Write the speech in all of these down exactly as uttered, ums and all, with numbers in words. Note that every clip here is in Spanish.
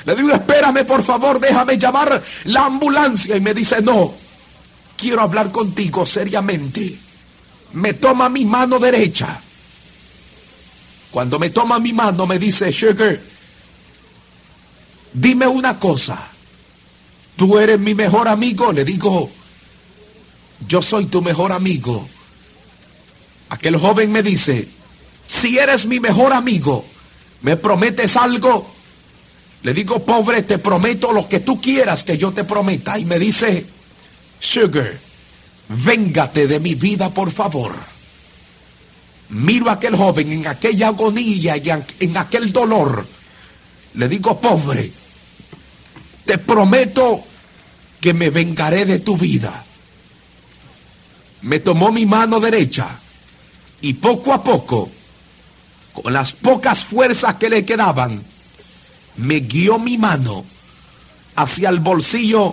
Le digo, espérame por favor, déjame llamar la ambulancia. Y me dice, no, quiero hablar contigo seriamente. Me toma mi mano derecha. Cuando me toma mi mano me dice, Sugar, dime una cosa. ¿Tú eres mi mejor amigo? Le digo, yo soy tu mejor amigo. Aquel joven me dice, si eres mi mejor amigo, ¿me prometes algo? Le digo, pobre, te prometo lo que tú quieras que yo te prometa. Y me dice, Sugar, véngate de mi vida, por favor. Miro a aquel joven en aquella agonía y en aquel dolor. Le digo, pobre, te prometo que me vengaré de tu vida. Me tomó mi mano derecha y poco a poco, con las pocas fuerzas que le quedaban, me guió mi mano hacia el bolsillo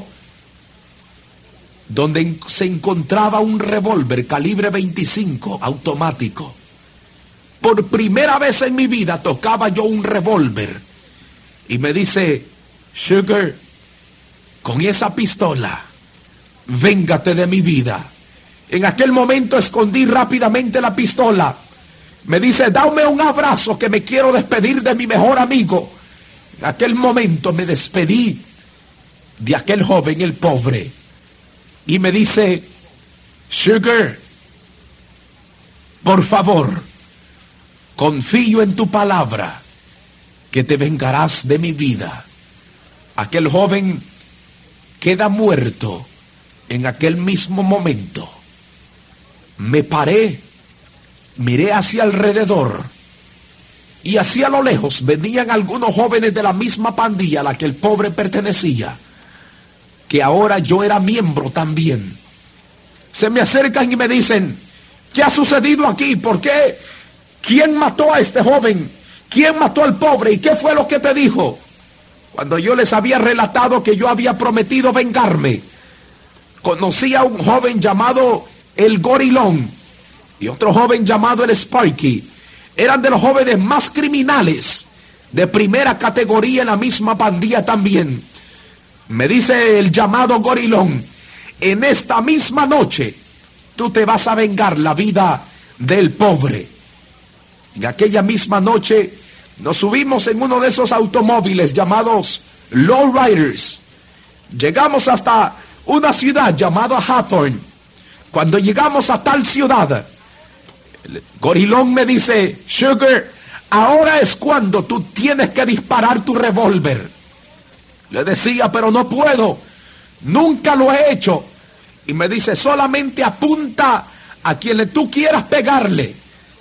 donde se encontraba un revólver calibre veinticinco automático. Por primera vez en mi vida tocaba yo un revólver. Y me dice, Sugar, con esa pistola, véngate de mi vida. En aquel momento escondí rápidamente la pistola. Me dice, dame un abrazo que me quiero despedir de mi mejor amigo. En aquel momento me despedí de aquel joven, el pobre. Y me dice, Sugar, por favor, confío en tu palabra que te vengarás de mi vida. Aquel joven queda muerto en aquel mismo momento. Me paré, miré hacia alrededor y hacia lo lejos venían algunos jóvenes de la misma pandilla a la que el pobre pertenecía, que ahora yo era miembro también. Se me acercan y me dicen, ¿qué ha sucedido aquí? ¿Por qué? ¿Quién mató a este joven? ¿Quién mató al pobre? ¿Y qué fue lo que te dijo? Cuando yo les había relatado que yo había prometido vengarme, conocí a un joven llamado el Gorilón y otro joven llamado el Sparky. Eran de los jóvenes más criminales, de primera categoría en la misma pandilla también. Me dice el llamado Gorilón, en esta misma noche tú te vas a vengar la vida del pobre. En aquella misma noche nos subimos en uno de esos automóviles llamados lowriders. Llegamos hasta una ciudad llamada Hawthorne. Cuando llegamos a tal ciudad, el Gorilón me dice, Sugar, ahora es cuando tú tienes que disparar tu revólver. Le decía, pero no puedo, nunca lo he hecho. Y me dice, solamente apunta a quien tú quieras pegarle.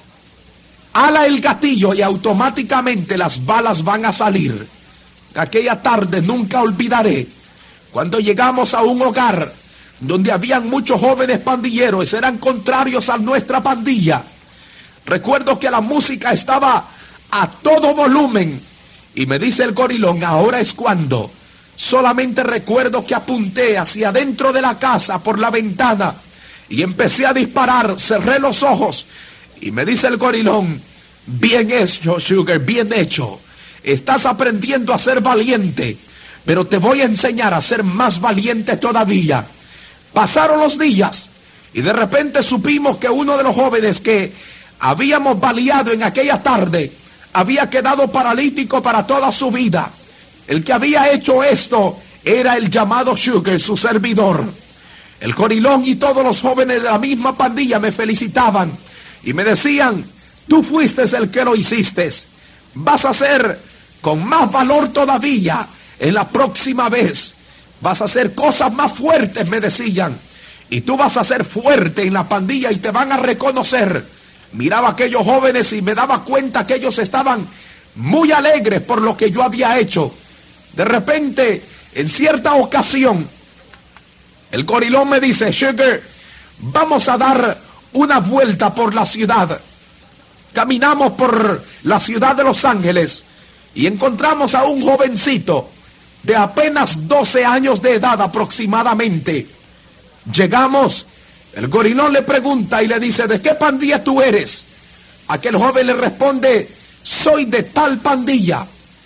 Ala el gatillo y automáticamente las balas van a salir. Aquella tarde nunca olvidaré, cuando llegamos a un hogar donde habían muchos jóvenes pandilleros, eran contrarios a nuestra pandilla. Recuerdo que la música estaba a todo volumen. Y me dice el Gorilón, ahora es cuando. Solamente recuerdo que apunté hacia adentro de la casa por la ventana y empecé a disparar, cerré los ojos. Y me dice el Gorilón, bien hecho, Sugar, bien hecho. Estás aprendiendo a ser valiente, pero te voy a enseñar a ser más valiente todavía. Pasaron los días y de repente supimos que uno de los jóvenes que habíamos baleado en aquella tarde había quedado paralítico para toda su vida. El que había hecho esto era el llamado Sugar, su servidor. El Gorilón y todos los jóvenes de la misma pandilla me felicitaban y me decían, tú fuiste el que lo hiciste. Vas a ser con más valor todavía en la próxima vez. Vas a hacer cosas más fuertes, me decían. Y tú vas a ser fuerte en la pandilla y te van a reconocer. Miraba a aquellos jóvenes y me daba cuenta que ellos estaban muy alegres por lo que yo había hecho. De repente, en cierta ocasión, el Gorilón me dice, Sugar, vamos a dar una vuelta por la ciudad. Caminamos por la ciudad de Los Ángeles y encontramos a un jovencito de apenas doce años de edad aproximadamente. Llegamos, el Gorilón le pregunta y le dice, ¿de qué pandilla tú eres? Aquel joven le responde, soy de tal pandilla.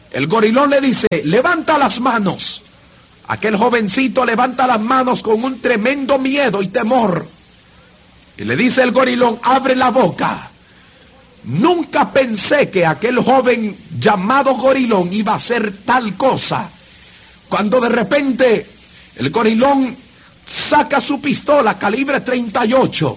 El gorilón le dice, levanta las manos. Aquel jovencito levanta las manos con un tremendo miedo y temor. Y le dice el gorilón, abre la boca. Nunca pensé que aquel joven llamado gorilón iba a hacer tal cosa. Cuando de repente el gorilón saca su pistola calibre treinta y ocho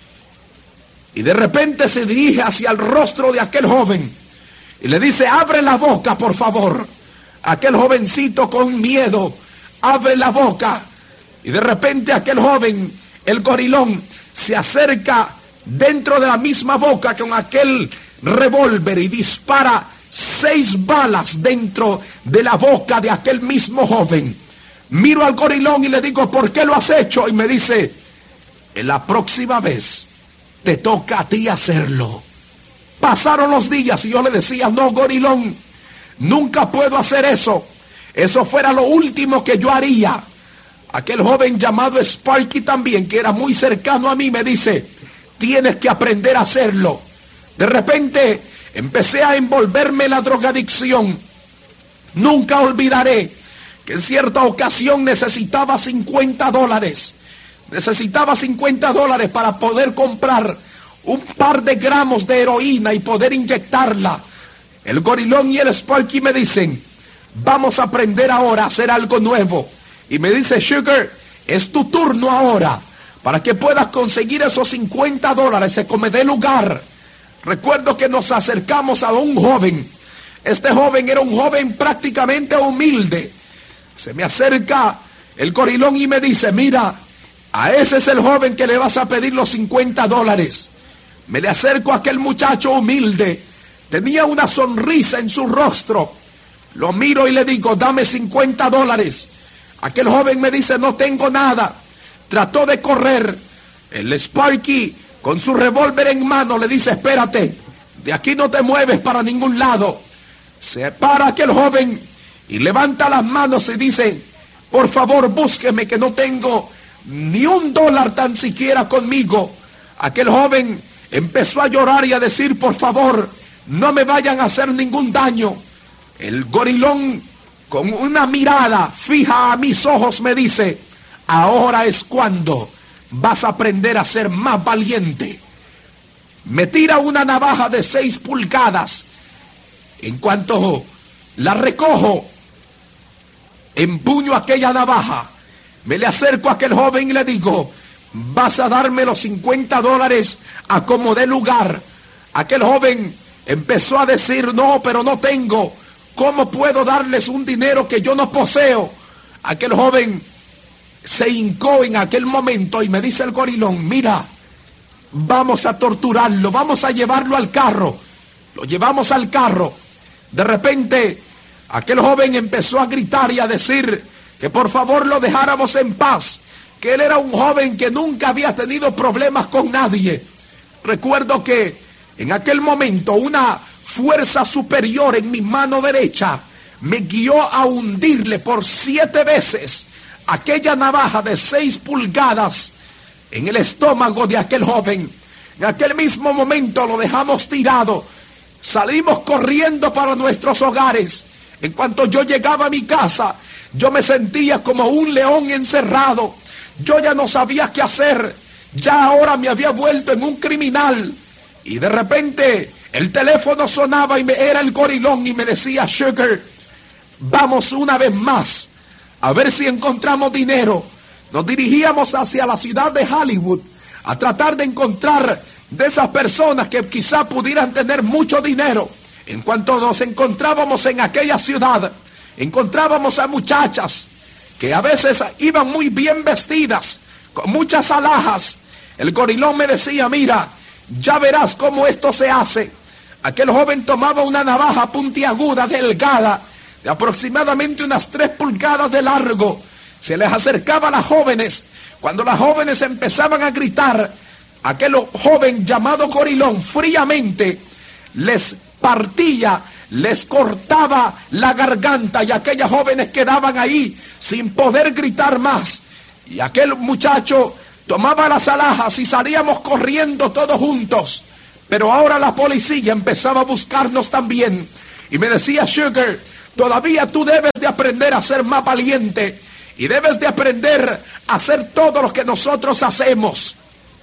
y de repente se dirige hacia el rostro de aquel joven y le dice, abre la boca, por favor. Aquel jovencito con miedo abre la boca y de repente aquel joven, el gorilón, se acerca dentro de la misma boca con aquel revólver y dispara seis balas dentro de la boca de aquel mismo joven. Miro al gorilón y le digo, ¿por qué lo has hecho? Y me dice, en la próxima vez te toca a ti hacerlo. Pasaron los días y yo le decía, no, gorilón, nunca puedo hacer eso. Eso fuera lo último que yo haría. Aquel joven llamado Sparky también, que era muy cercano a mí, me dice, tienes que aprender a hacerlo. De repente empecé a envolverme en la drogadicción. Nunca olvidaré que en cierta ocasión necesitaba cincuenta dólares. Necesitaba cincuenta dólares para poder comprar un par de gramos de heroína y poder inyectarla. El gorilón y el Sparky me dicen, vamos a aprender ahora a hacer algo nuevo. Y me dice, Sugar, es tu turno ahora para que puedas conseguir esos cincuenta dólares. Se come de lugar. Recuerdo que nos acercamos a un joven. Este joven era un joven prácticamente humilde. Se me acerca el gorilón y me dice, mira, a ese es el joven que le vas a pedir los cincuenta dólares. Me le acerco a aquel muchacho humilde. Tenía una sonrisa en su rostro. Lo miro y le digo, dame cincuenta dólares. Aquel joven me dice, no tengo nada. Trató de correr. El Sparky, con su revólver en mano, le dice, espérate, de aquí no te mueves para ningún lado. Se para aquel joven y levanta las manos y dice, por favor, búsqueme que no tengo ni un dólar tan siquiera conmigo. Aquel joven empezó a llorar y a decir, por favor, no me vayan a hacer ningún daño. El gorilón, con una mirada fija a mis ojos, me dice, ahora es cuando vas a aprender a ser más valiente. Me tira una navaja de seis pulgadas. En cuanto la recojo, empuño aquella navaja, me le acerco a aquel joven y le digo, vas a darme los cincuenta dólares a como dé lugar. Aquel joven empezó a decir, no, pero no tengo. ¿Cómo puedo darles un dinero que yo no poseo? Aquel joven se hincó en aquel momento y me dice el gorilón, mira, vamos a torturarlo, vamos a llevarlo al carro. Lo llevamos al carro. De repente, aquel joven empezó a gritar y a decir que por favor lo dejáramos en paz, que él era un joven que nunca había tenido problemas con nadie. Recuerdo que en aquel momento una fuerza superior en mi mano derecha me guió a hundirle por siete veces aquella navaja de seis pulgadas en el estómago de aquel joven. En aquel mismo momento lo dejamos tirado. Salimos corriendo para nuestros hogares. En cuanto yo llegaba a mi casa, yo me sentía como un león encerrado. Yo ya no sabía qué hacer. Ya ahora me había vuelto en un criminal. Y de repente el teléfono sonaba y me, era el gorilón y me decía, Sugar, vamos una vez más a ver si encontramos dinero. Nos dirigíamos hacia la ciudad de Hollywood a tratar de encontrar de esas personas que quizá pudieran tener mucho dinero. En cuanto nos encontrábamos en aquella ciudad, encontrábamos a muchachas que a veces iban muy bien vestidas, con muchas alhajas. El gorilón me decía, mira, ya verás cómo esto se hace. Aquel joven tomaba una navaja puntiaguda, delgada, de aproximadamente unas tres pulgadas de largo. Se les acercaba a las jóvenes. Cuando las jóvenes empezaban a gritar, aquel joven llamado gorilón fríamente les partía, les cortaba la garganta y aquellas jóvenes quedaban ahí sin poder gritar más. Y aquel muchacho tomaba las alhajas y salíamos corriendo todos juntos. Pero ahora la policía empezaba a buscarnos también. Y me decía, Sugar, Todavía tú debes de aprender a ser más valiente y debes de aprender a hacer todo lo que nosotros hacemos.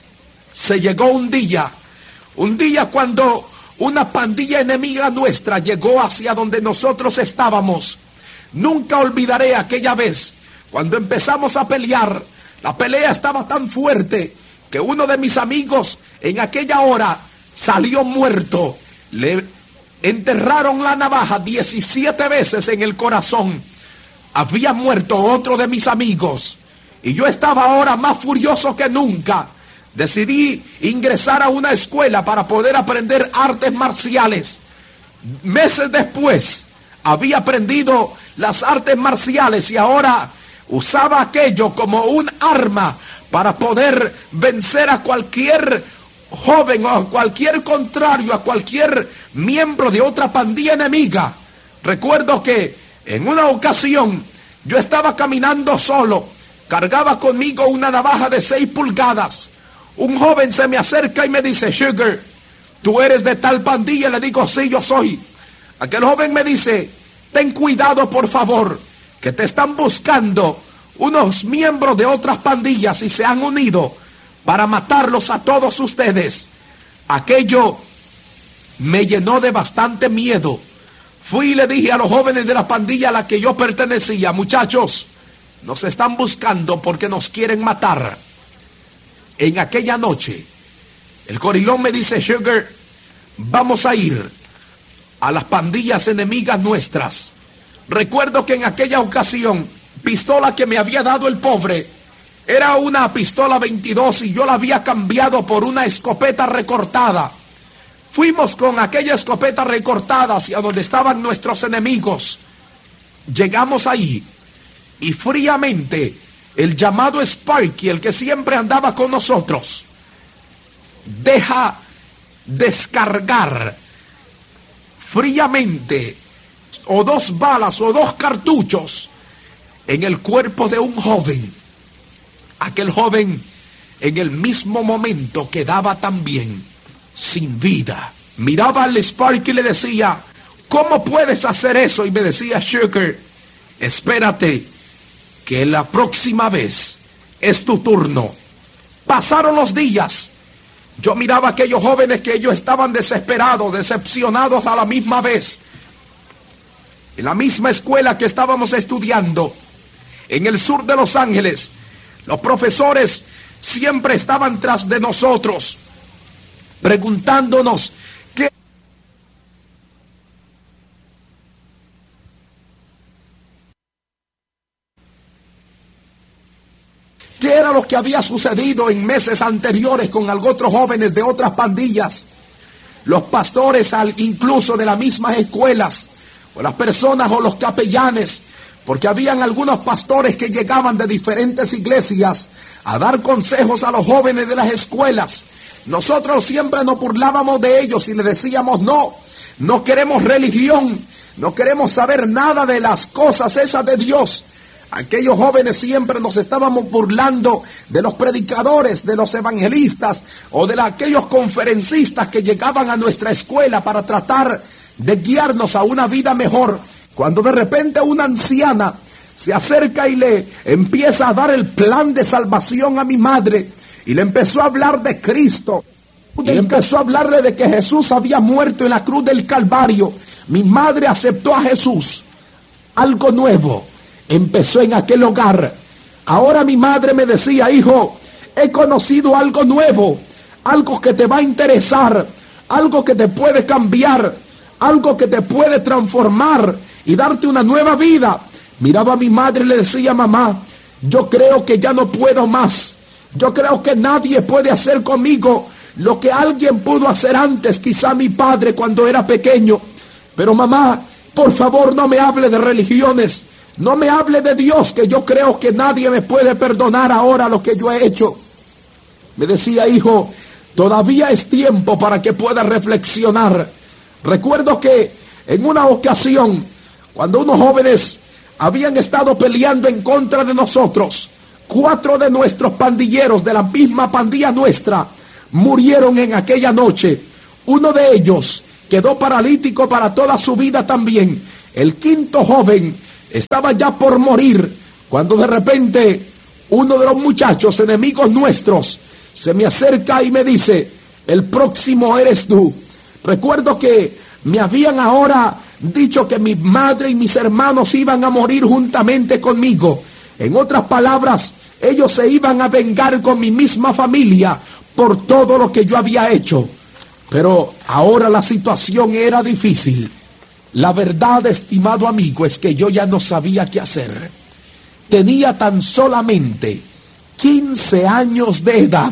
Se llegó un día, un día cuando una pandilla enemiga nuestra llegó hacia donde nosotros estábamos. Nunca olvidaré aquella vez cuando empezamos a pelear. La pelea estaba tan fuerte que uno de mis amigos en aquella hora salió muerto. Le enterraron la navaja diecisiete veces en el corazón. Había muerto otro de mis amigos y yo estaba ahora más furioso que nunca. Decidí ingresar a una escuela para poder aprender artes marciales. Meses después había aprendido las artes marciales y ahora usaba aquello como un arma para poder vencer a cualquier joven o a cualquier contrario, a cualquier miembro de otra pandilla enemiga. Recuerdo que en una ocasión yo estaba caminando solo, cargaba conmigo una navaja de seis pulgadas. Un joven se me acerca y me dice: Sugar, ¿tú eres de tal pandilla? Le digo: sí, yo soy. Aquel joven me dice: ten cuidado, por favor, que te están buscando unos miembros de otras pandillas y se han unido para matarlos a todos ustedes. Aquello me llenó de bastante miedo. Fui y le dije a los jóvenes de la pandilla a la que yo pertenecía: muchachos, nos están buscando porque nos quieren matar. En aquella noche, el gorilón me dice: Sugar, vamos a ir a las pandillas enemigas nuestras. Recuerdo que en aquella ocasión, pistola que me había dado el pobre era una pistola veintidós y yo la había cambiado por una escopeta recortada. Fuimos con aquella escopeta recortada hacia donde estaban nuestros enemigos. Llegamos ahí y fríamente el llamado Sparky, el que siempre andaba con nosotros, deja descargar fríamente o dos balas o dos cartuchos en el cuerpo de un joven. Aquel joven en el mismo momento quedaba también sin vida. Miraba al Sparky y le decía: ¿cómo puedes hacer eso? Y me decía: Sugar, espérate, que la próxima vez es tu turno. Pasaron los días. Yo miraba a aquellos jóvenes que ellos estaban desesperados, decepcionados a la misma vez. En la misma escuela que estábamos estudiando, en el sur de Los Ángeles, los profesores siempre estaban tras de nosotros, preguntándonos qué ¿Qué era lo que había sucedido en meses anteriores con algunos otros jóvenes de otras pandillas? Los pastores, incluso de las mismas escuelas, o las personas o los capellanes, porque habían algunos pastores que llegaban de diferentes iglesias a dar consejos a los jóvenes de las escuelas. Nosotros siempre nos burlábamos de ellos y les decíamos: no, no queremos religión, no queremos saber nada de las cosas esas de Dios. Aquellos jóvenes siempre nos estábamos burlando de los predicadores, de los evangelistas o de aquellos conferencistas que llegaban a nuestra escuela para tratar de guiarnos a una vida mejor. Cuando de repente una anciana se acerca y le empieza a dar el plan de salvación a mi madre y le empezó a hablar de Cristo y empezó a hablarle de que Jesús había muerto en la cruz del Calvario. Mi madre aceptó a Jesús. Algo nuevo empezó en aquel hogar. Ahora mi madre me decía: hijo, he conocido algo nuevo, algo que te va a interesar, algo que te puede cambiar, algo que te puede transformar y darte una nueva vida. Miraba a mi madre y le decía: mamá, yo creo que ya no puedo más. Yo creo que nadie puede hacer conmigo lo que alguien pudo hacer antes, quizá mi padre cuando era pequeño. Pero mamá, por favor, no me hable de religiones. No me hable de Dios, que yo creo que nadie me puede perdonar ahora lo que yo he hecho. Me decía: hijo, todavía es tiempo para que puedas reflexionar. Recuerdo que en una ocasión, cuando unos jóvenes habían estado peleando en contra de nosotros, cuatro de nuestros pandilleros de la misma pandilla nuestra murieron en aquella noche. Uno de ellos quedó paralítico para toda su vida también. El quinto joven estaba ya por morir cuando de repente uno de los muchachos enemigos nuestros se me acerca y me dice: el próximo eres tú. Recuerdo que me habían ahora dicho que mi madre y mis hermanos iban a morir juntamente conmigo. En otras palabras, ellos se iban a vengar con mi misma familia por todo lo que yo había hecho. Pero ahora la situación era difícil. La verdad, estimado amigo, es que yo ya no sabía qué hacer. Tenía tan solamente quince años de edad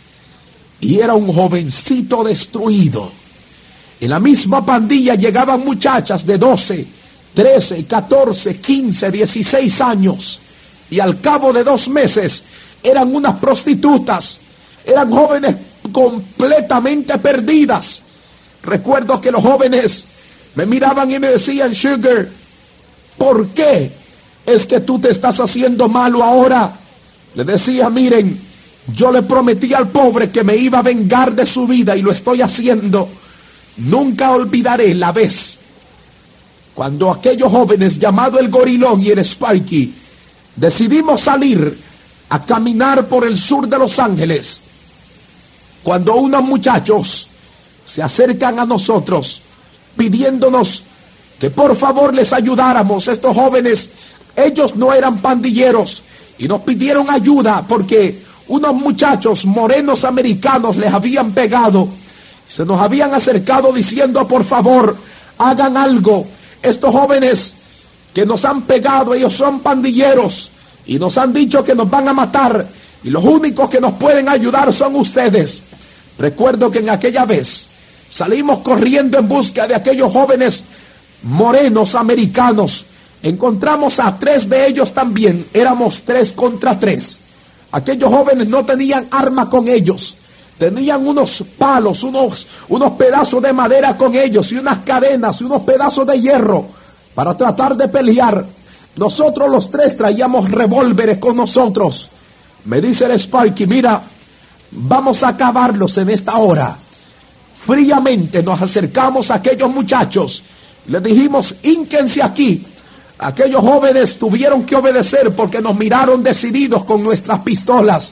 y era un jovencito destruido. En la misma pandilla llegaban muchachas de doce, trece, catorce, quince, dieciséis años y al cabo de dos meses eran unas prostitutas, eran jóvenes completamente perdidas. Recuerdo que los jóvenes me miraban y me decían: Sugar, ¿por qué es que tú te estás haciendo malo ahora? Le decía: miren, yo le prometí al pobre que me iba a vengar de su vida y lo estoy haciendo. Nunca olvidaré la vez cuando aquellos jóvenes llamados el Gorilón y el Sparky decidimos salir a caminar por el sur de Los Ángeles. Cuando unos muchachos se acercan a nosotros pidiéndonos que por favor les ayudáramos. Estos jóvenes, ellos no eran pandilleros y nos pidieron ayuda porque unos muchachos morenos americanos les habían pegado. Se nos habían acercado diciendo: por favor, hagan algo. Estos jóvenes que nos han pegado, ellos son pandilleros y nos han dicho que nos van a matar y los únicos que nos pueden ayudar son ustedes. Recuerdo que en aquella vez salimos corriendo en busca de aquellos jóvenes morenos americanos. Encontramos a tres de ellos también. Éramos tres contra tres. Aquellos jóvenes no tenían arma con ellos. Tenían unos palos, unos, unos pedazos de madera con ellos y unas cadenas y unos pedazos de hierro para tratar de pelear. Nosotros los tres traíamos revólveres con nosotros. Me dice el Sparky: mira, vamos a acabarlos en esta hora. Fríamente nos acercamos a aquellos muchachos. Les dijimos: hínquense aquí. Aquellos jóvenes tuvieron que obedecer porque nos miraron decididos con nuestras pistolas.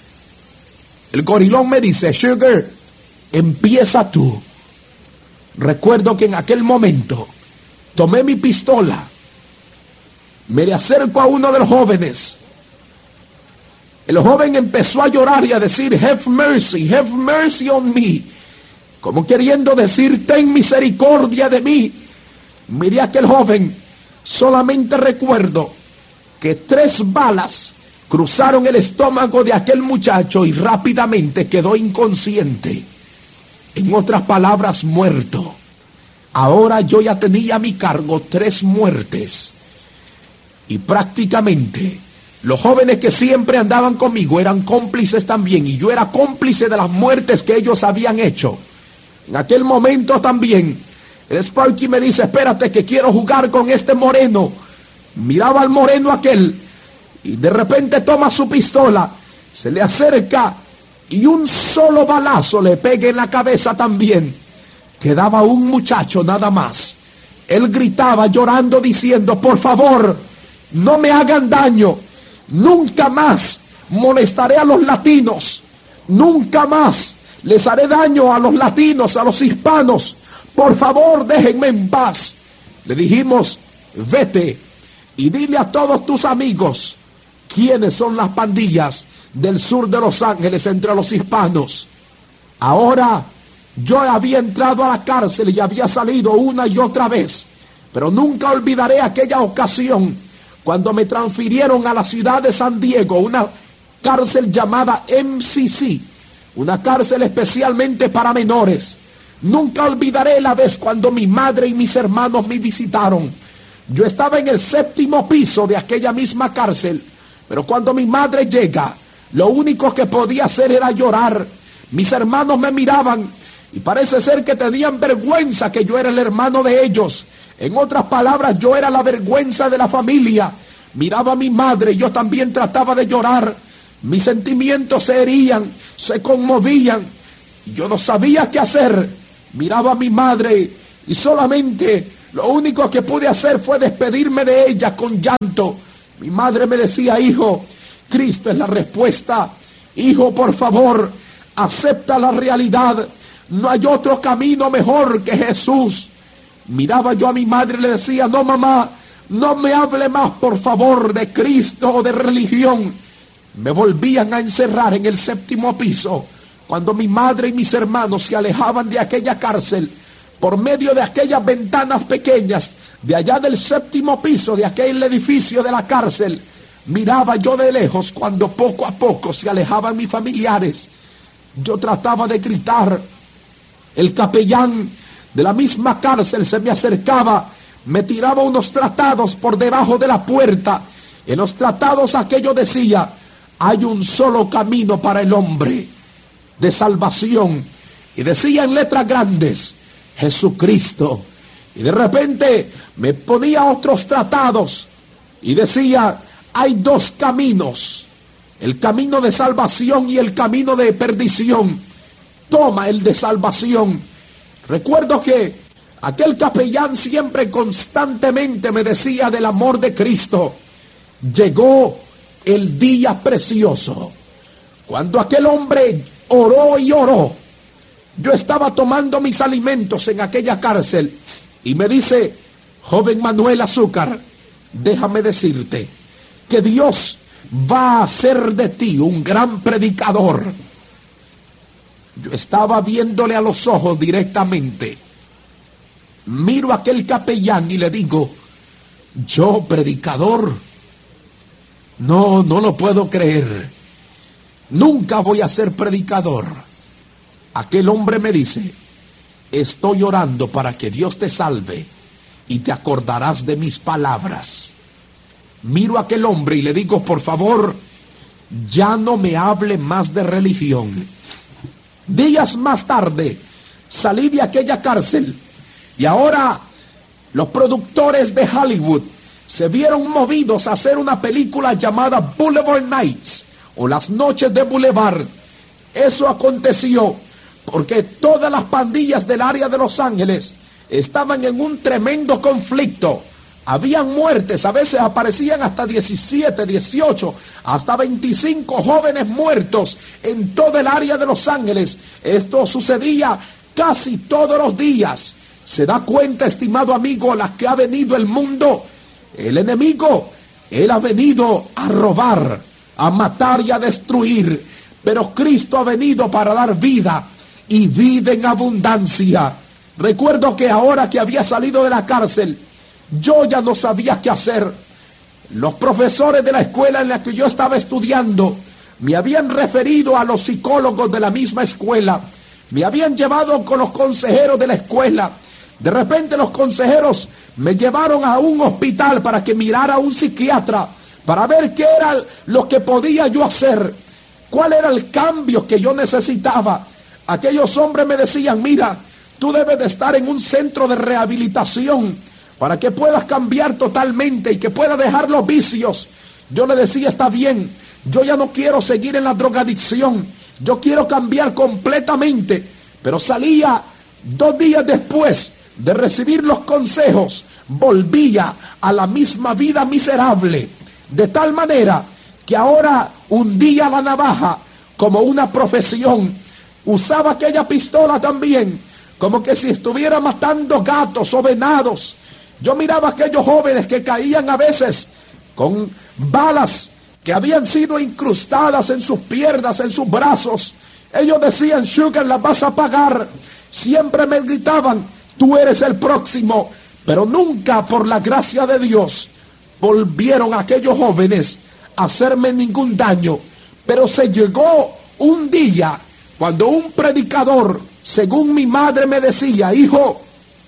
El Gorilón me dice: Sugar, empieza tú. Recuerdo que en aquel momento tomé mi pistola, me le acerco a uno de los jóvenes. El joven empezó a llorar y a decir: have mercy, have mercy on me. Como queriendo decir: ten misericordia de mí. Miré a aquel joven, solamente recuerdo que tres balas cruzaron el estómago de aquel muchacho y rápidamente quedó inconsciente. En otras palabras, muerto. Ahora yo ya tenía a mi cargo tres muertes. Y prácticamente los jóvenes que siempre andaban conmigo eran cómplices también. Y yo era cómplice de las muertes que ellos habían hecho. En aquel momento también el Sparky me dice: espérate que quiero jugar con este moreno. Miraba al moreno aquel y de repente toma su pistola, se le acerca y un solo balazo le pega en la cabeza también. Quedaba un muchacho nada más. Él gritaba llorando diciendo: por favor, no me hagan daño. Nunca más molestaré a los latinos. Nunca más les haré daño a los latinos, a los hispanos. Por favor, déjenme en paz. Le dijimos: vete y dile a todos tus amigos quiénes son las pandillas del sur de Los Ángeles entre los hispanos. Ahora yo había entrado a la cárcel y había salido una y otra vez, pero nunca olvidaré aquella ocasión cuando me transfirieron a la ciudad de San Diego, una cárcel llamada M C C, una cárcel especialmente para menores. Nunca olvidaré la vez cuando mi madre y mis hermanos me visitaron. Yo estaba en el séptimo piso de aquella misma cárcel, pero cuando mi madre llega, lo único que podía hacer era llorar. Mis hermanos me miraban y parece ser que tenían vergüenza que yo era el hermano de ellos. En otras palabras, yo era la vergüenza de la familia. Miraba a mi madre y yo también trataba de llorar. Mis sentimientos se herían, se conmovían. Yo no sabía qué hacer. Miraba a mi madre y solamente Lo único que pude hacer fue despedirme de ella con llanto. Mi madre me decía: hijo, Cristo es la respuesta. Hijo, por favor, acepta la realidad. No hay otro camino mejor que Jesús. Miraba yo a mi madre y le decía: no, mamá, no me hable más, por favor, de Cristo o de religión. Me volvían a encerrar en el séptimo piso. Cuando mi madre y mis hermanos se alejaban de aquella cárcel, por medio de aquellas ventanas pequeñas, de allá del séptimo piso, de aquel edificio de la cárcel, miraba yo de lejos cuando poco a poco se alejaban mis familiares. Yo trataba de gritar. El capellán de la misma cárcel se me acercaba, me tiraba unos tratados por debajo de la puerta. En los tratados aquello decía: hay un solo camino para el hombre de salvación. Y decía en letras grandes: Jesucristo. Y de repente me ponía otros tratados y decía: hay dos caminos, el camino de salvación y el camino de perdición. Toma el de salvación. Recuerdo que aquel capellán siempre constantemente me decía del amor de Cristo. Llegó el día precioso cuando aquel hombre oró y oró. Yo estaba tomando mis alimentos en aquella cárcel y me dice: joven Manuel Azúcar, déjame decirte que Dios va a hacer de ti un gran predicador. Yo estaba viéndole a los ojos directamente. Miro a aquel capellán y le digo: ¿yo predicador? No, no lo puedo creer. Nunca voy a ser predicador. Aquel hombre me dice: estoy orando para que Dios te salve y te acordarás de mis palabras. Miro a aquel hombre y le digo: por favor, ya no me hable más de religión. Días más tarde salí de aquella cárcel y ahora los productores de Hollywood se vieron movidos a hacer una película llamada Boulevard Nights, o Las Noches de Boulevard. Eso aconteció porque todas las pandillas del área de Los Ángeles estaban en un tremendo conflicto. Habían muertes, a veces aparecían hasta diecisiete, dieciocho, hasta veinticinco jóvenes muertos en todo el área de Los Ángeles. Esto sucedía casi todos los días. ¿Se da cuenta, estimado amigo, a las que ha venido el mundo? El enemigo, él ha venido a robar, a matar y a destruir. Pero Cristo ha venido para dar vida, y vida en abundancia. Recuerdo que ahora que había salido de la cárcel, yo ya no sabía qué hacer. Los profesores de la escuela en la que yo estaba estudiando me habían referido a los psicólogos de la misma escuela. Me habían llevado con los consejeros de la escuela. De repente los consejeros me llevaron a un hospital para que mirara a un psiquiatra, para ver qué era lo que podía yo hacer, cuál era el cambio que yo necesitaba. Aquellos hombres me decían: mira, tú debes de estar en un centro de rehabilitación para que puedas cambiar totalmente y que puedas dejar los vicios. Yo le decía: está bien, yo ya no quiero seguir en la drogadicción, yo quiero cambiar completamente. Pero salía dos días después de recibir los consejos, volvía a la misma vida miserable, de tal manera que ahora hundía la navaja como una profesión. Usaba aquella pistola también como que si estuviera matando gatos o venados. Yo miraba a aquellos jóvenes que caían a veces con balas que habían sido incrustadas en sus piernas, en sus brazos. Ellos decían: Sugar, las vas a pagar. Siempre me gritaban: tú eres el próximo. Pero nunca, por la gracia de Dios, volvieron aquellos jóvenes a hacerme ningún daño. Pero se llegó un día cuando un predicador, según mi madre me decía: hijo,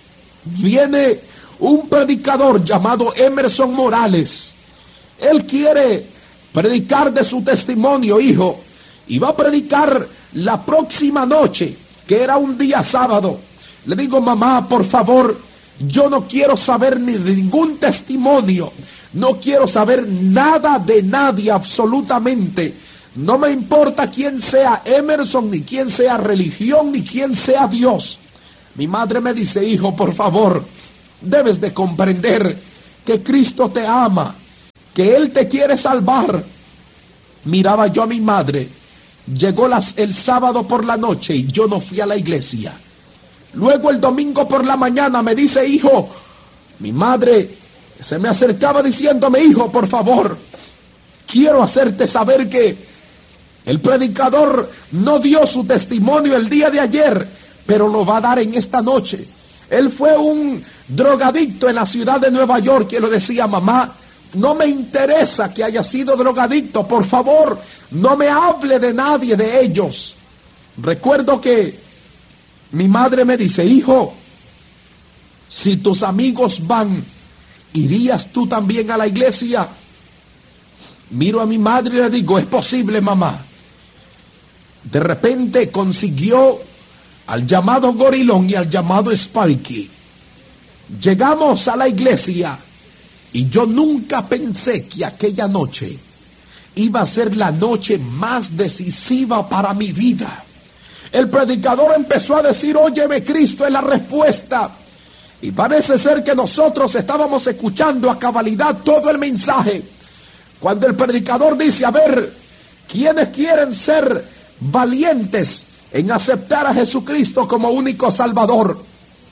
viene un predicador llamado Emerson Morales. Él quiere predicar de su testimonio, hijo, y va a predicar la próxima noche, que era un día sábado. Le digo: mamá, por favor, yo no quiero saber ni de ningún testimonio, no quiero saber nada de nadie absolutamente. No me importa quién sea Emerson, ni quién sea religión, ni quién sea Dios. Mi madre me dice: hijo, por favor, debes de comprender que Cristo te ama, que Él te quiere salvar. Miraba yo a mi madre, llegó las, el sábado por la noche y yo no fui a la iglesia. Luego el domingo por la mañana me dice, hijo, mi madre se me acercaba diciéndome, hijo, por favor, quiero hacerte saber que el predicador no dio su testimonio el día de ayer, pero lo va a dar en esta noche. Él fue un drogadicto en la ciudad de Nueva York que lo decía, mamá, no me interesa que haya sido drogadicto, por favor, no me hable de nadie de ellos. Recuerdo que mi madre me dice, hijo, si tus amigos van, ¿irías tú también a la iglesia? Miro a mi madre y le digo, es posible, mamá. De repente consiguió al llamado Gorilón y al llamado Sparky. Llegamos a la iglesia y yo nunca pensé que aquella noche iba a ser la noche más decisiva para mi vida. El predicador empezó a decir, óyeme, Cristo es la respuesta. Y parece ser que nosotros estábamos escuchando a cabalidad todo el mensaje. Cuando el predicador dice, a ver, ¿quiénes quieren ser valientes en aceptar a Jesucristo como único Salvador?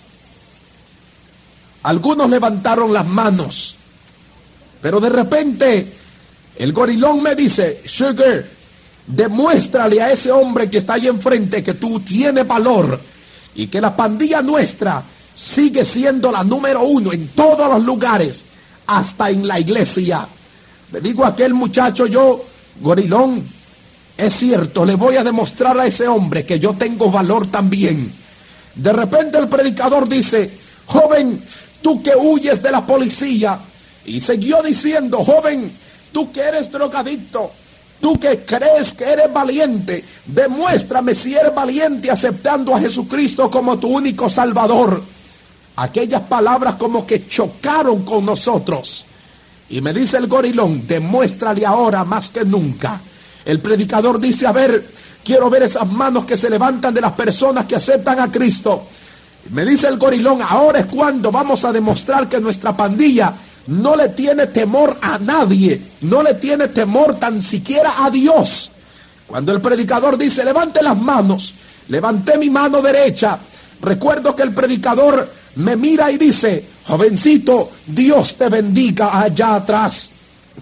Algunos levantaron las manos, pero de repente el Gorilón me dice, Sugar, demuéstrale a ese hombre que está ahí enfrente que tú tienes valor y que la pandilla nuestra sigue siendo la número uno en todos los lugares, hasta en la iglesia. Le digo a aquel muchacho yo, Gorilón, es cierto, le voy a demostrar a ese hombre que yo tengo valor también. De repente el predicador dice, joven, tú que huyes de la policía. Y siguió diciendo, joven, tú que eres drogadicto, tú que crees que eres valiente, demuéstrame si eres valiente aceptando a Jesucristo como tu único Salvador. Aquellas palabras como que chocaron con nosotros. Y me dice el Gorilón, demuéstrale ahora más que nunca. El predicador dice, a ver, quiero ver esas manos que se levantan de las personas que aceptan a Cristo. Me dice el Gorilón, ahora es cuando vamos a demostrar que nuestra pandilla no le tiene temor a nadie, no le tiene temor tan siquiera a Dios. Cuando el predicador dice, levante las manos, levanté mi mano derecha. Recuerdo que el predicador me mira y dice, jovencito, Dios te bendiga allá atrás.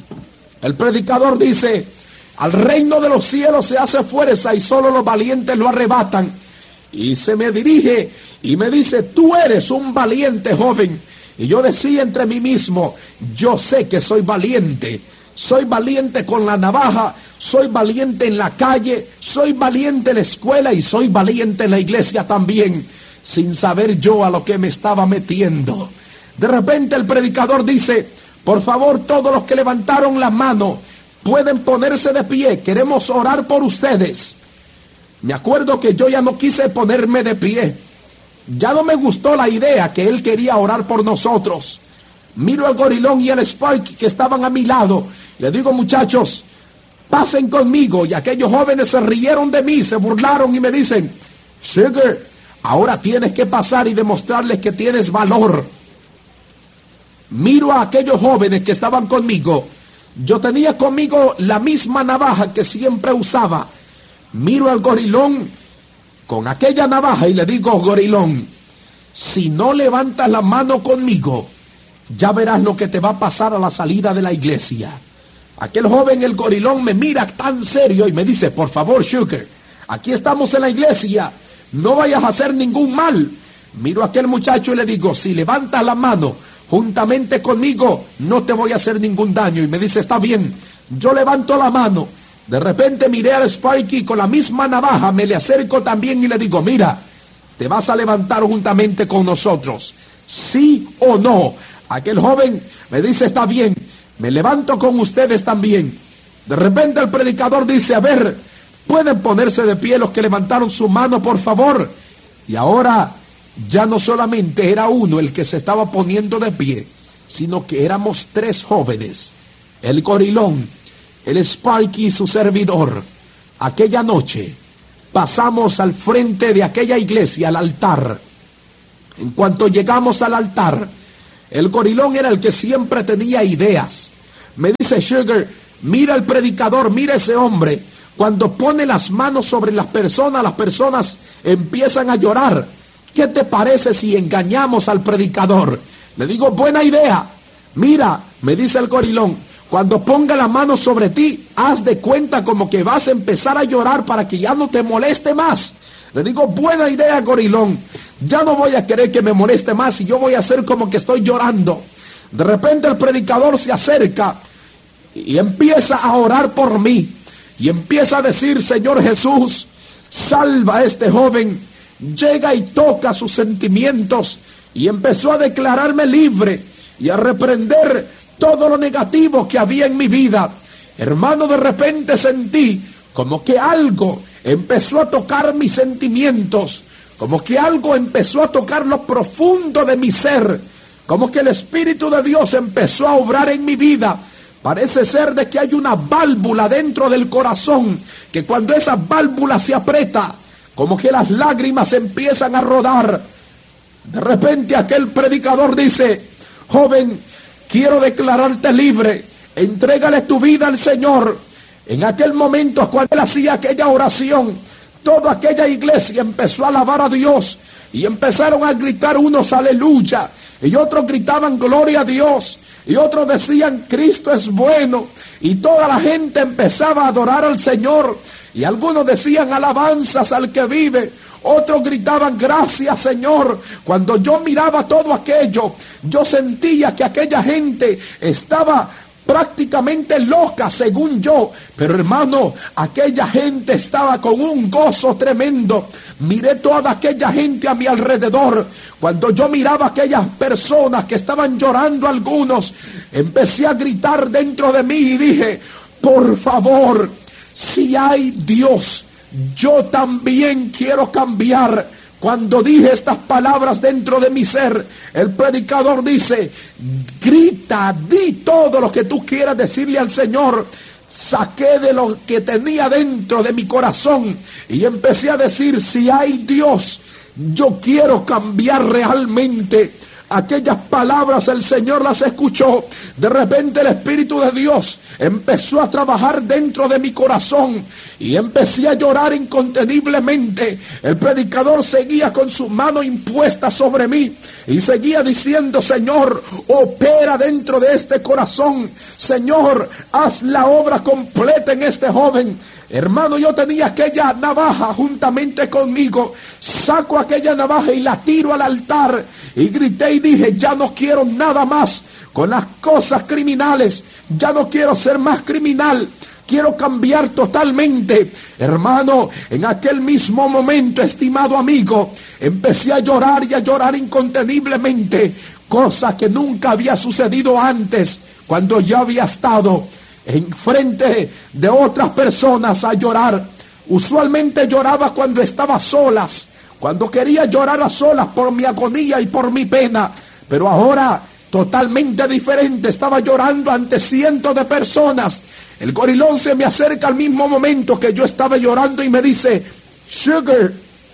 El predicador dice, al reino de los cielos se hace fuerza y solo los valientes lo arrebatan. Y se me dirige y me dice, tú eres un valiente joven. Y yo decía entre mí mismo, yo sé que soy valiente. Soy valiente con la navaja, soy valiente en la calle, soy valiente en la escuela y soy valiente en la iglesia también, sin saber yo a lo que me estaba metiendo. De repente el predicador dice, por favor, todos los que levantaron la mano pueden ponerse de pie, queremos orar por ustedes. Me acuerdo que yo ya no quise ponerme de pie. Ya no me gustó la idea que él quería orar por nosotros. Miro al Gorilón y al Sparky que estaban a mi lado. Le digo, muchachos, pasen conmigo. Y aquellos jóvenes se rieron de mí, se burlaron y me dicen, Sugar, ahora tienes que pasar y demostrarles que tienes valor. Miro a aquellos jóvenes que estaban conmigo. Yo tenía conmigo la misma navaja que siempre usaba. Miro al Gorilón con aquella navaja y le digo, Gorilón, si no levantas la mano conmigo, ya verás lo que te va a pasar a la salida de la iglesia. Aquel joven, el Gorilón, me mira tan serio y me dice, por favor, Sugar, aquí estamos en la iglesia, no vayas a hacer ningún mal. Miro a aquel muchacho y le digo, si levantas la mano juntamente conmigo, no te voy a hacer ningún daño. Y me dice, está bien. Yo levanto la mano. De repente miré al Sparky con la misma navaja, me le acerco también y le digo, mira, te vas a levantar juntamente con nosotros, ¿sí o no? Aquel joven me dice, está bien, me levanto con ustedes también. De repente el predicador dice, a ver, pueden ponerse de pie los que levantaron su mano, por favor. Y ahora ya no solamente era uno el que se estaba poniendo de pie, sino que éramos tres jóvenes, el Gorilón, el Sparky y su servidor. Aquella noche pasamos al frente de aquella iglesia, al altar. En cuanto llegamos al altar, El gorilón era el que siempre tenía ideas. Me dice Sugar, mira el predicador, mira ese hombre. Cuando pone las manos sobre las personas, las personas empiezan a llorar. ¿Qué te parece si engañamos al predicador? Le digo, buena idea. Mira, me dice el gorilón, cuando ponga la mano sobre ti, haz de cuenta como que vas a empezar a llorar para que ya no te moleste más. Le digo, buena idea, gorilón. Ya no voy a querer que me moleste más y yo voy a hacer como que estoy llorando. De repente el predicador se acerca y empieza a orar por mí. Y empieza a decir, Señor Jesús, salva a este joven. Llega y toca sus sentimientos. Y empezó a declararme libre y a reprender todo lo negativo que había en mi vida. Hermano, de repente sentí como que algo empezó a tocar mis sentimientos. Como que algo empezó a tocar lo profundo de mi ser. Como que el Espíritu de Dios empezó a obrar en mi vida. Parece ser de que hay una válvula dentro del corazón, que cuando esa válvula se aprieta, como que las lágrimas empiezan a rodar. De repente aquel predicador dice, joven, quiero declararte libre, entrégale tu vida al Señor. En aquel momento, cuando él hacía aquella oración, toda aquella iglesia empezó a alabar a Dios y empezaron a gritar unos aleluya y otros gritaban gloria a Dios. Y otros decían, Cristo es bueno. Y toda la gente empezaba a adorar al Señor. Y algunos decían, alabanzas al que vive. Otros gritaban, gracias Señor. Cuando yo miraba todo aquello, yo sentía que aquella gente estaba prácticamente loca según yo, pero hermano, aquella gente estaba con un gozo tremendo. Miré toda aquella gente a mi alrededor. Cuando yo miraba a aquellas personas que estaban llorando, algunos, empecé a gritar dentro de mí y dije, por favor, si hay Dios, yo también quiero cambiar. Cuando dije estas palabras dentro de mi ser, el predicador dice, grita, di todo lo que tú quieras decirle al Señor. Saqué de lo que tenía dentro de mi corazón y empecé a decir, si hay Dios, yo quiero cambiar realmente. Aquellas palabras el Señor las escuchó. De repente el Espíritu de Dios empezó a trabajar dentro de mi corazón y empecé a llorar inconteniblemente. El predicador seguía con su mano impuesta sobre mí y seguía diciendo, Señor, opera dentro de este corazón. Señor, haz la obra completa en este joven. Hermano, yo tenía aquella navaja juntamente conmigo. Saco aquella navaja y la tiro al altar y grité y dije, ya no quiero nada más con las cosas criminales. Ya no quiero ser más criminal. Quiero cambiar totalmente. Hermano, en aquel mismo momento, estimado amigo, empecé a llorar y a llorar inconteniblemente. Cosa que nunca había sucedido antes, cuando yo había estado en frente de otras personas a llorar. Usualmente lloraba cuando estaba solas, cuando quería llorar a solas por mi agonía y por mi pena. Pero ahora, totalmente diferente, estaba llorando ante cientos de personas. El gorilón se me acerca al mismo momento que yo estaba llorando y me dice, Sugar,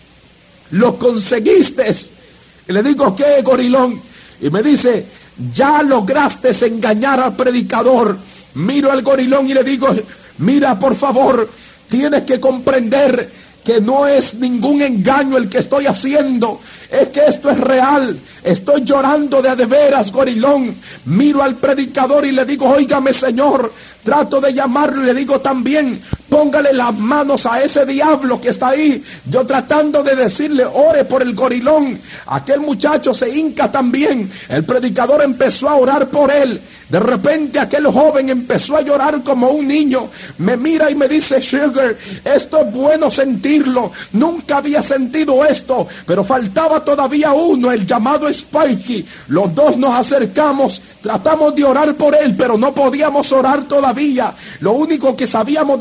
lo conseguiste. Y le digo, ¿qué, gorilón? Y me dice, ya lograste engañar al predicador. Miro al gorilón y le digo, mira, por favor, tienes que comprender que no es ningún engaño el que estoy haciendo. Es que esto es real. Estoy llorando de a de veras, gorilón. Miro al predicador y le digo, óigame, Señor. Trato de llamarlo y le digo también, póngale las manos a ese diablo que está ahí. Yo tratando de decirle, ore por el gorilón. Aquel muchacho se hinca también. El predicador empezó a orar por él. De repente aquel joven empezó a llorar como un niño. Me mira y me dice, Sugar, esto es bueno sentirlo. Nunca había sentido esto. Pero faltaba todavía uno, el llamado Sparky. Los dos nos acercamos, tratamos de orar por él, pero no podíamos orar todavía. Lo único que sabíamos decir era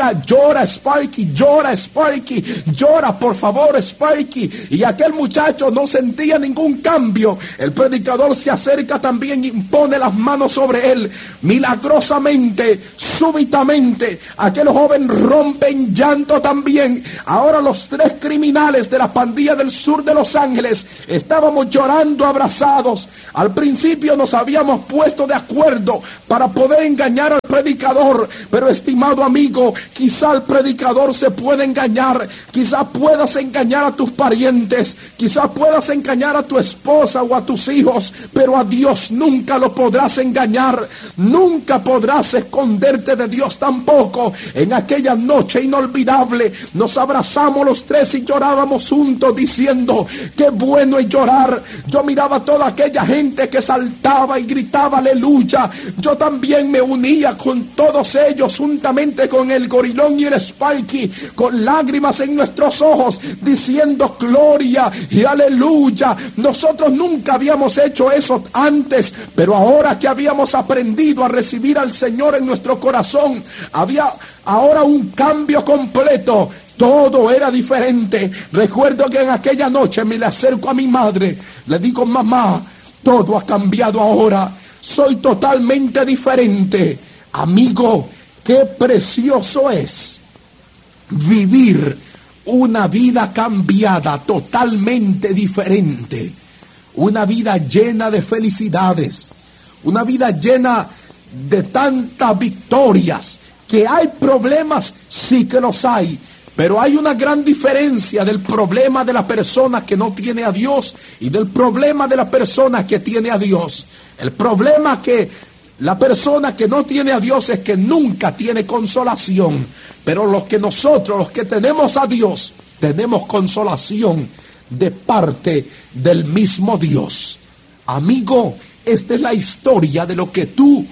era llora Sparky, llora Sparky, llora por favor Sparky. Y aquel muchacho no sentía ningún cambio. El predicador se acerca también y pone las manos sobre él. Milagrosamente, súbitamente, aquel joven rompe en llanto también. Ahora los tres criminales de la pandilla del sur de Los Ángeles estábamos llorando abrazados. Al principio nos habíamos puesto de acuerdo para poder engañar al predicador, pero estimado amigo, quizá el predicador se puede engañar, quizá puedas engañar a tus parientes, quizá puedas engañar a tu esposa o a tus hijos, pero a Dios nunca lo podrás engañar, nunca podrás esconderte de Dios tampoco. En aquella noche inolvidable nos abrazamos los tres y llorábamos juntos diciendo, qué bueno es llorar. Yo miraba a toda aquella gente que saltaba y gritaba aleluya. Yo también me unía con todos ellos juntamente con el Gorilón y el Sparky, con lágrimas en nuestros ojos, diciendo gloria y aleluya. Nosotros nunca habíamos hecho eso antes, pero ahora que habíamos aprendido a recibir al Señor en nuestro corazón, había ahora un cambio completo. Todo era diferente. Recuerdo que en aquella noche me le acerco a mi madre, le digo, mamá, todo ha cambiado ahora, soy totalmente diferente. Amigo, qué precioso es vivir una vida cambiada, totalmente diferente. Una vida llena de felicidades, una vida llena de tantas victorias. Que hay problemas, sí que los hay, pero hay una gran diferencia del problema de la persona que no tiene a Dios y del problema de la persona que tiene a Dios. El problema que la persona que no tiene a Dios es que nunca tiene consolación, pero los que nosotros, los que tenemos a Dios, tenemos consolación de parte del mismo Dios. Amigo, esta es la historia de lo que tú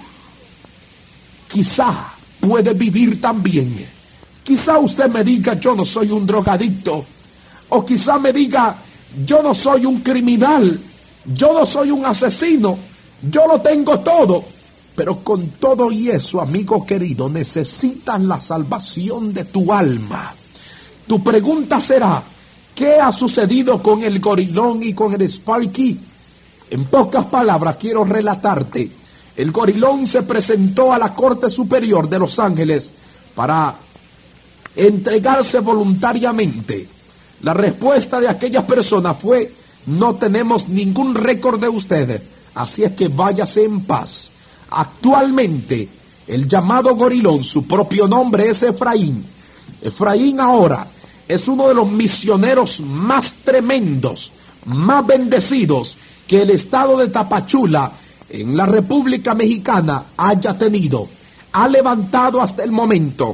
quizá puedes vivir también. Quizá usted me diga, yo no soy un drogadicto, o quizá me diga, yo no soy un criminal, yo no soy un asesino, yo lo tengo todo. Pero con todo y eso, amigo querido, necesitas la salvación de tu alma. Tu pregunta será, ¿qué ha sucedido con el Gorilón y con el Sparky? En pocas palabras quiero relatarte. El Gorilón se presentó a la Corte Superior de Los Ángeles para entregarse voluntariamente. La respuesta de aquellas personas fue, no tenemos ningún récord de ustedes, así es que váyase en paz. Actualmente, el llamado Gorilón, su propio nombre es Efraín. Efraín ahora es uno de los misioneros más tremendos, más bendecidos que el estado de Tapachula en la República Mexicana haya tenido. Ha levantado hasta el momento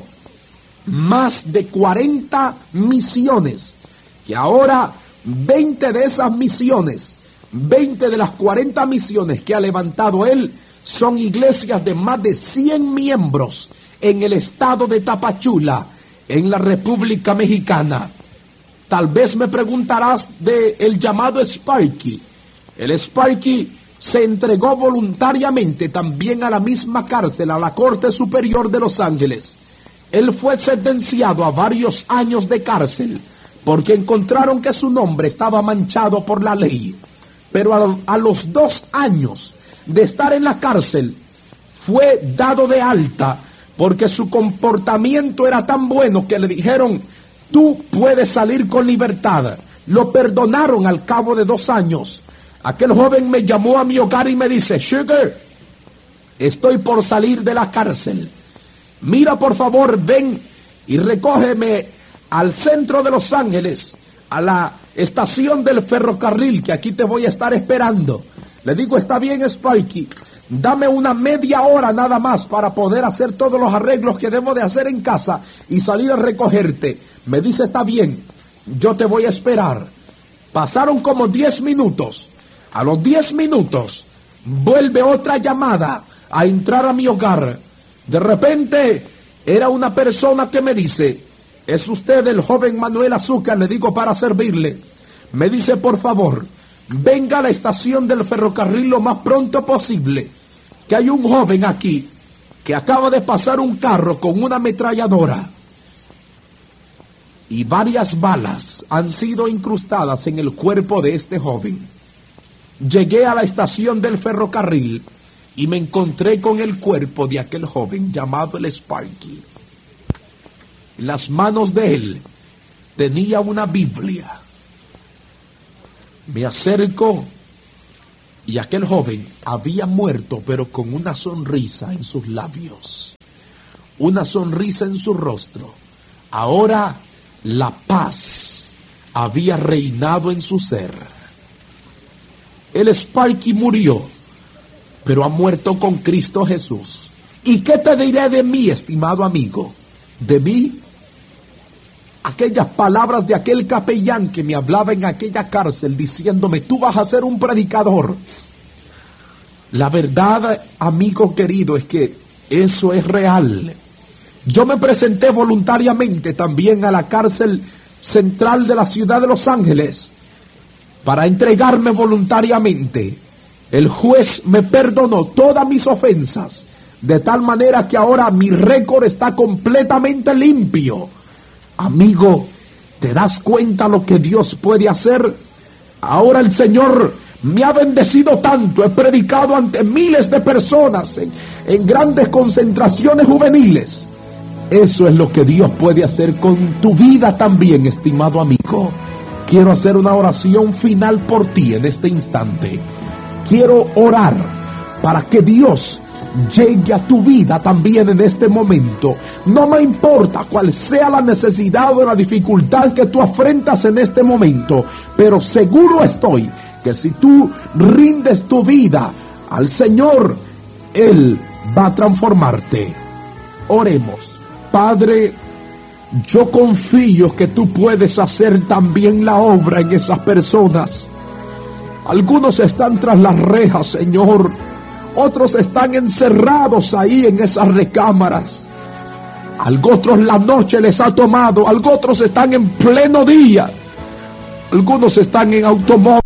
más de cuarenta misiones, que ahora veinte de esas misiones, veinte de las cuarenta misiones que ha levantado él, son iglesias de más de cien miembros en el estado de Tapachula, en la República Mexicana. Tal vez me preguntarás de el llamado Sparky. El Sparky se entregó voluntariamente también a la misma cárcel, a la Corte Superior de Los Ángeles. Él fue sentenciado a varios años de cárcel porque encontraron que su nombre estaba manchado por la ley. Pero a, a los dos años de estar en la cárcel, fue dado de alta porque su comportamiento era tan bueno que le dijeron, tú puedes salir con libertad. Lo perdonaron al cabo de dos años. Aquel joven me llamó a mi hogar y me dice, Sugar, estoy por salir de la cárcel. Mira, por favor, ven y recógeme al centro de Los Ángeles, a la estación del ferrocarril, que aquí te voy a estar esperando. Le digo, está bien, Sparky, dame una media hora nada más para poder hacer todos los arreglos que debo de hacer en casa y salir a recogerte. Me dice, está bien, yo te voy a esperar. Pasaron como diez minutos. A los diez minutos vuelve otra llamada a entrar a mi hogar. De repente era una persona que me dice, ¿es usted el joven Manuel Azúcar? Le digo, para servirle. Me dice, por favor, venga a la estación del ferrocarril lo más pronto posible, que hay un joven aquí que acaba de pasar un carro con una ametralladora. y varias balas han sido incrustadas en el cuerpo de este joven. Llegué a la estación del ferrocarril y me encontré con el cuerpo de aquel joven llamado el Sparky. En las manos de él tenía una Biblia. Me acerco y aquel joven había muerto, pero con una sonrisa en sus labios, una sonrisa en su rostro. Ahora la paz había reinado en su ser. El Sparky murió, pero ha muerto con Cristo Jesús. ¿Y qué te diré de mí, estimado amigo? De mí, aquellas palabras de aquel capellán que me hablaba en aquella cárcel diciéndome: tú vas a ser un predicador. La verdad, amigo querido, es que eso es real. Yo me presenté voluntariamente también a la cárcel central de la ciudad de Los Ángeles para entregarme voluntariamente. El juez me perdonó todas mis ofensas, de tal manera que ahora mi récord está completamente limpio. Amigo, ¿te das cuenta lo que Dios puede hacer? Ahora el Señor me ha bendecido tanto. He predicado ante miles de personas en, en grandes concentraciones juveniles. Eso es lo que Dios puede hacer con tu vida también, estimado amigo. Quiero hacer una oración final por ti en este instante. Quiero orar para que Dios llegue a tu vida también en este momento. No me importa cuál sea la necesidad o la dificultad que tú afrentas en este momento, pero seguro estoy que si tú rindes tu vida al Señor, Él va a transformarte. Oremos. Padre, yo confío que tú puedes hacer también la obra en esas personas. Algunos están tras las rejas, Señor. Otros están encerrados ahí en esas recámaras. A otros la noche les ha tomado. A otros están en pleno día. Algunos están en automóviles.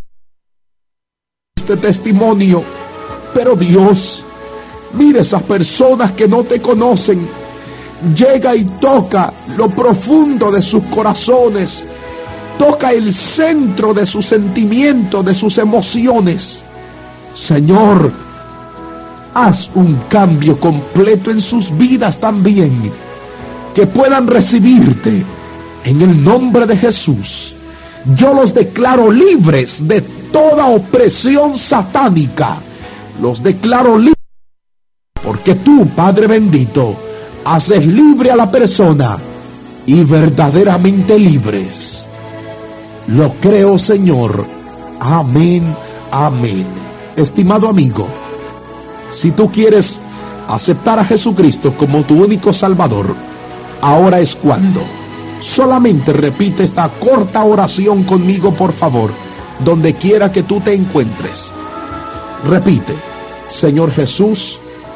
Este testimonio. Pero Dios, mire esas personas que no te conocen. Llega y toca lo profundo de sus corazones. Toca el centro de sus sentimientos, de sus emociones. Señor, haz un cambio completo en sus vidas también. Que puedan recibirte en el nombre de Jesús. Yo los declaro libres de toda opresión satánica. Los declaro libres porque tú, Padre bendito, haces libre a la persona y verdaderamente libres. Lo creo, Señor. Amén, amén. Estimado amigo, si tú quieres aceptar a Jesucristo como tu único Salvador, ahora es cuando. Solamente repite esta corta oración conmigo, por favor, donde quiera que tú te encuentres. Repite: Señor Jesús,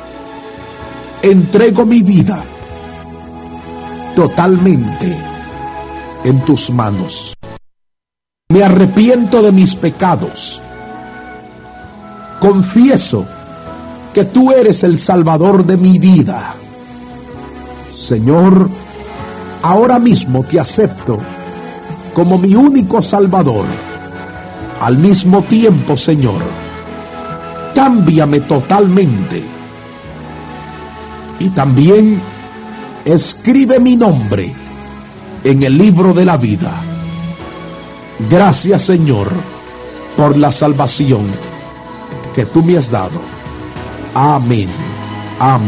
entrego mi vida totalmente en tus manos. Me arrepiento de mis pecados. Confieso que tú eres el Salvador de mi vida. Señor, ahora mismo te acepto como mi único Salvador. Al mismo tiempo, Señor, cámbiame totalmente. Y también escribe mi nombre en el libro de la vida. Gracias, Señor, por la salvación que tú me has dado. Amén. Amén.